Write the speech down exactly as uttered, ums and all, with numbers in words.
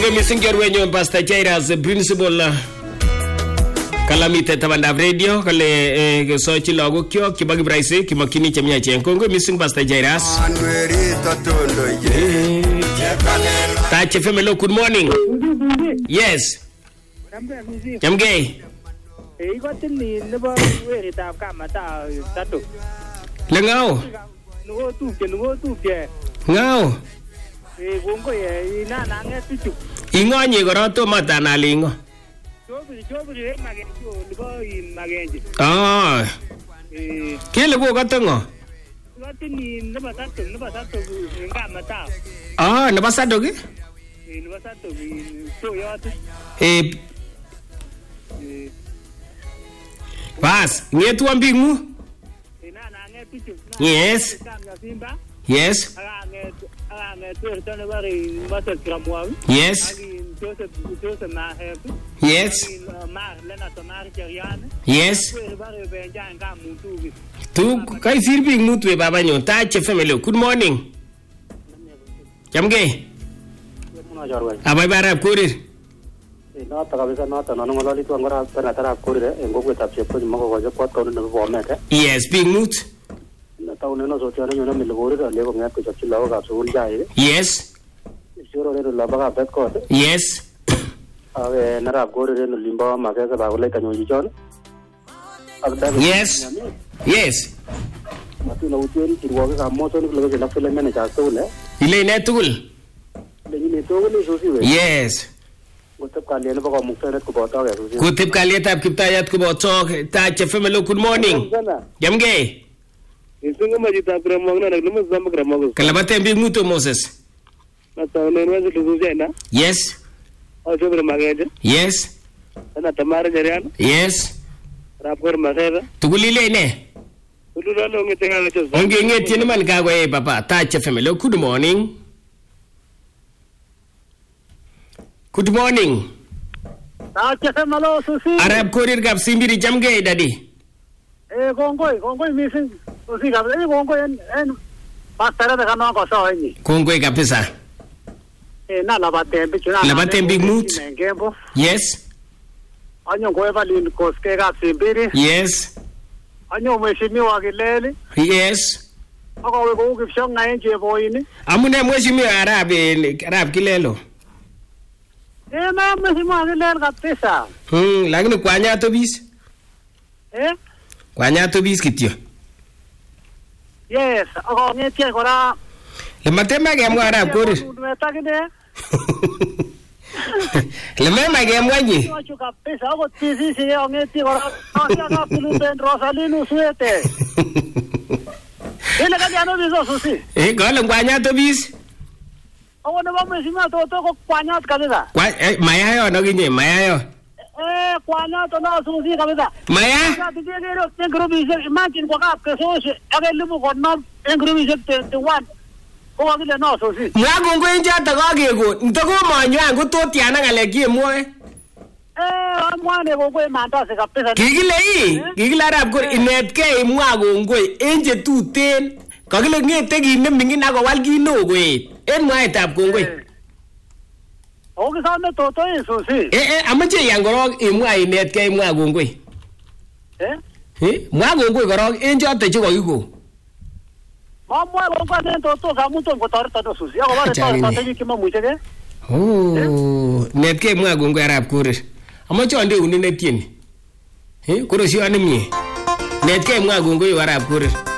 Messenger wenyo Pastor Jairus principal kalamite tabandab radio kale ke sochi lagok kyok kibagi braise kimakini chemya chen kongo missing Pastor Jairus Tache Femelo. Good morning. Yes. Jamgay. Eh got ni nebo weritab kamata tatu. Lengao. Nugo tupje nugo tupje. Ngao. Eh gongo ye ina na ngetu. Ingonye koroto matana lingo. Chobri chobri e magenji libo in magenji. Ah. Eh Kele go gatongo. got ni nebo tatu nebo tatu kamata. Ah, nebo sadog? Eh nebo tatu so yot. Eh Pas, ngetu ambingu? Ina na ngetu. Yes. Yes. Yes. Yes. Yes. Tu kai sirbi mutwe baba nyo Tache Femelo. Good morning. Jamge. Abai barab kurir. Nota kabisa nota nono ngololi tu angora tana tara kurir engogwe tapche po mako goje pot ko no bo meke. Yes, big mut. Tahu neno socio neno neno milgori ro lego ngat ko chapchi lawo ka sul jae. Yes. Siro le la baga bet ko. Yes. Ave nara gori re no limba ma ka ba le kanyo jon. Yes. Yes. Matu na utien tirwa ka mo to ni lego na fele mena cha to le. Ile ne tugul. Le ni to ni so si we. Yes. Kutip kalian ba ko muktanet ko bota ga so si. Kutip kalian tab kiptayat ko botok Tache Femelo. Good morning. Jamge. Isungo majita kramong na naglumas na kramong. Kalabate big muto Moses. Nata neno sa luzena. Yes. O sobre magenje. Yes. Ana tamara jarian. Yes. Rapor mageda. Tugulile ne. Tulula lo ngetenga ngacho. Onge ngeti ni man kago e papa Tache Femelo. Good morning. Good morning. Tache Femelo susi. Arab korir gap simbiri jamge dadi. Eh gongoi gongoi missing susi gap eh gongoi en en pastara de kano ko so ni. Kongwe kabisa. Eh na labate bichuna. Labate big mood. Yes. Anyo ko evalin koske gap simbiri. Yes. Anyo mheshimiwa Kilele. Yes. Ako we ko kipshong na enje boyini. Amune mheshimiwa Arab Arab Kilelo. Eh na mheshimiwa Kilele kabisa. Hmm, lakini kwanya to bis. Eh? Kwanya to bis kityo. Yes, ako ngetie kora. Le matema ke mwa Arab korir. Tumetakide. Le mema ke mwanyi. Wacho kabisa ako tisi si ngetie kora. Asia ka Philippine Rosalino suete. Ile kati ano bizo susi. Eh, galo kwanya to bis. Ako na ba mheshimiwa toto ko kwanya kabisa. Kwa eh, maya yo no ginye maya yo. Eh, kwanya to na susi kabisa. Maya? Sa tijelo ngrubi se imagine kwa ka keso se agelimu ko no ngrubi se twenty-one. Ko wagile no susi. Mwa ngwe njata ka gego. Ntoko manywa ngo to tiana ngale kie mwe. Eh, mwane ko kwe manda se kabisa. Kigile yi, kigile Arab ko inetke mwa ngwe enje tuten. Kagile ngete gi nemingin na ko wal gi no gwe. En mwa etab kongwe. Oke sana toto eso si. Eh eh amache yangoro imwa inetke imwa kongwe. Eh? Eh, mwa kongwe korok en jote che kokiko. Mamwa ko kwa den toto ka muto ko torta to susi. Ako bare torta te ki mamuche ke. Oh, netke mwa kongwe Arab korir. Amache ande uni netieni. Eh, koro si anemye. Netke mwa kongwe Arab korir.